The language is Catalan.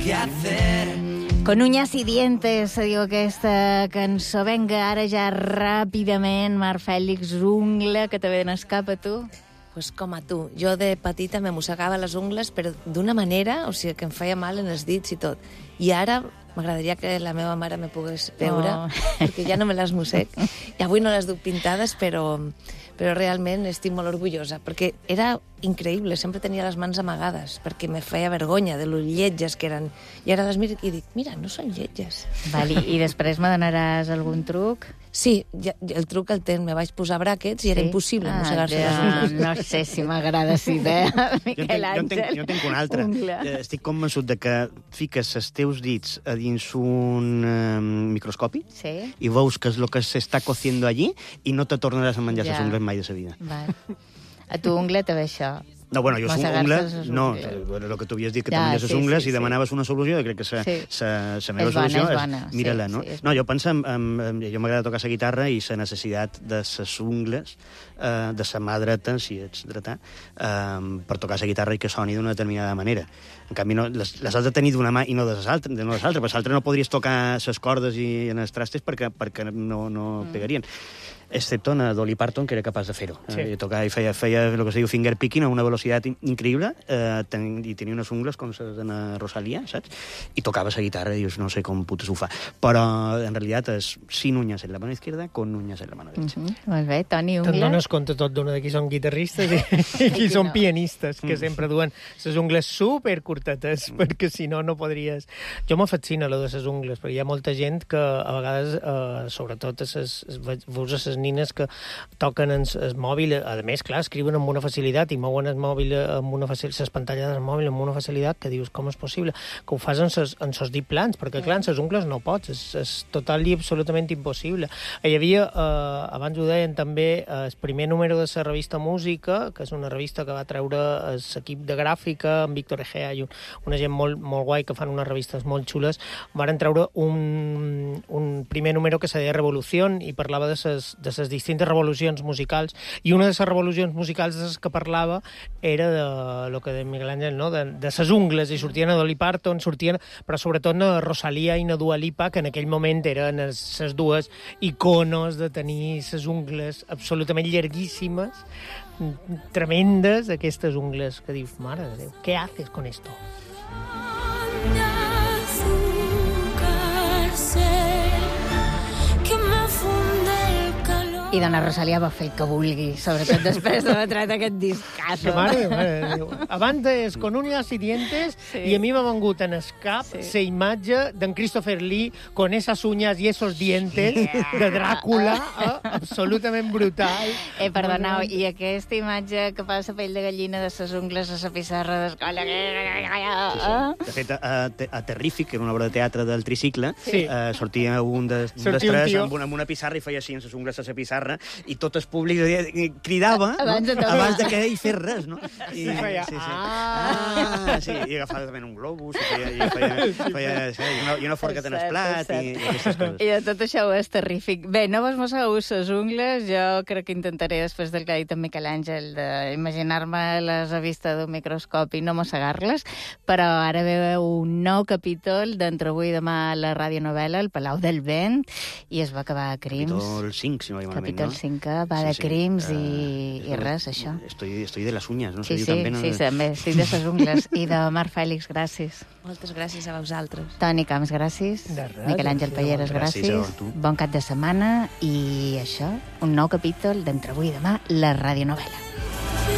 qué hacer. Con uñas y dientes, se diu aquesta cançó. Vinga, ara ja ràpidament, Mar Fèlix, ungla, que te ve n'escap a tu. Pues com a tu. Jo de petita me mossegava les ungles, però d'una manera, o sigui, que em feia mal en els dits i tot. I ara m'agradaria que la meva mare me pogués veure, perquè ja no me les mossec. I avui no les duc pintades, però realment estic molt orgullosa, perquè era increïble, sempre tenia les mans amagades, perquè me feia vergonya de lo lletges que eren. I ara les miro i dic, mira, no són lletges. Vale, i després me donaràs algun truc? Sí, el truc el ten. Me vaig posar bràquets i era impossible mossegar-se les ungles. No sé si m'agrada si Miquel Àngel. Jo tinc una altra. Estic convençut de que fiques els teus dits a dins un microscopi i veus què és el que s'està cociendo allí i no te tornaràs a menjar les ungles mai de sa vida. A tu ungla te ve això. No, bueno, jo soc ungles, no, el que tu havies dit, que te menges les ungles i demanaves una solució, i crec que la meva solució és mira-la, no? No, jo penso, jo m'agrada tocar la guitarra i la necessitat de les ungles, de la mà dreta, si ets dretà, per tocar la guitarra i que soni d'una determinada manera. En canvi, les has de tenir d'una mà i no de l'altra, perquè l'altra no podries tocar les cordes i en els trastes perquè no pegarien. Excepto en Dolly Parton, que era capaç de fer-ho. Tocava i feia el que es diu finger picking a una velocitat increïble, i tenia unes ungles com les de Rosalía, saps? I tocava la guitarra i dius, no sé com putes ho fa. Però, en realitat, és sin uñas en la mano izquierda, con uñas en la mano derecha. Molt bé, Toni, ungles. Te'n dones compte tot d'una de qui són guitarristes i qui són pianistes, que sempre duen les ungles supercurtetes, perquè si no, no podries... Jo me fascina allò de les ungles, perquè hi ha molta gent que a vegades, sobretot veus a les nines que toquen el mòbil, a més, clar, escriuen amb una facilitat i mouen el mòbil amb una facilitat, les pantalles del mòbil amb una facilitat que dius, com és possible? Que ho fas en ses dit plans, perquè clar, en ses ungles no pots, és total i absolutament impossible. Hi havia, abans ho deien també, el primer número de la revista Música, que és una revista que va treure l'equip de gràfica, amb Víctor Egea i una gent molt guai que fan unes revistes molt xules, van treure un primer número que se deia Revolució i parlava de les distintes revolucions musicals, i una de les revolucions musicals de les que parlava era de lo que deia Miguel Ángel, no? de les ungles, i sortien a Dolly Parton, però sobretot a Rosalía i a Dua Lipa, que en aquell moment eren les dues iconos de tenir les ungles absolutament llarguíssimes, tremendes, aquestes ungles que dius, mare de Déu, què haces con esto? I dona Rosalía va fer el que vulgui, sobretot després d'haver tret aquest discazo. Mare, abans és con uñas y dientes, i a mi m'ha vengut en el cap la imatge d'en Christopher Lee con esas uñas y esos dientes de Dràcula, absolutament brutal. Perdoneu, i aquesta imatge que fa la pell de gallina de les ungles a la pissarra d'escola... De fet, a Terrífic, que era una obra de teatre del tricicle, sortia un dels tres amb una pissarra i feia així en les ungles a la pissarra, i tot el públic cridava abans de que ell fes res, no? I agafava també un globus i una forqueta en el plat i aquestes coses. I tot això és terrífic. Bé, no vos mosseu les ungles, jo crec que intentaré, després del que ha dit en Miquel Àngel, d'imaginar-me les a vista d'un microscopi i no mossegar-les, però ara veu un nou capítol d'Entre avui i demà a la radionovel·la, El Palau del Vent, i es va acabar a Crims. Capítol 5, si no hi malament. Capítol 5, va de crims i res, això. Estoy de les uñas, no? Sí, també, estic de les ungles. I de Mar Fèlix, gràcies. Moltes gràcies a vosaltres. Toni Camps, gràcies. Miquel Àngel Palleres, gràcies. Bon cap de setmana i això, un nou capítol d'Entre avui i demà, la radionovel·la.